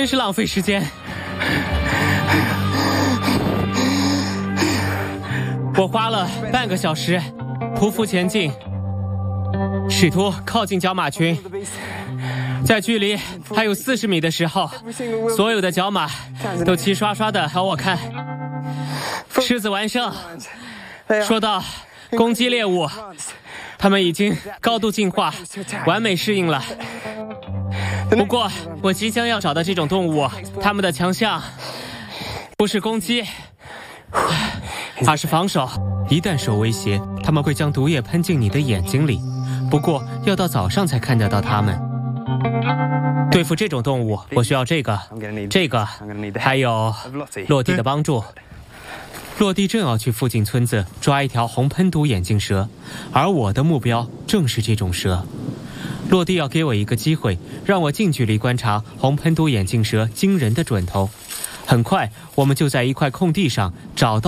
真是浪费时间。我花了半个小时匍匐前进，试图靠近角马群。在距离还有40米的时候，所有的角马都齐刷刷地朝我看。狮子完胜。说到攻击猎物，它们已经高度进化，完美适应了。不过，我即将要找的这种动物，它们的强项不是攻击，而是防守。一旦受威胁，它们会将毒液喷进你的眼睛里。不过，要到早上才看得到它们。对付这种动物，我需要这个，还有落地的帮助。落地正要去附近村子抓一条红喷毒眼镜蛇，而我的目标正是这种蛇。落地要给我一个机会，让我近距离观察红喷毒眼镜蛇惊人的准头。很快，我们就在一块空地上找到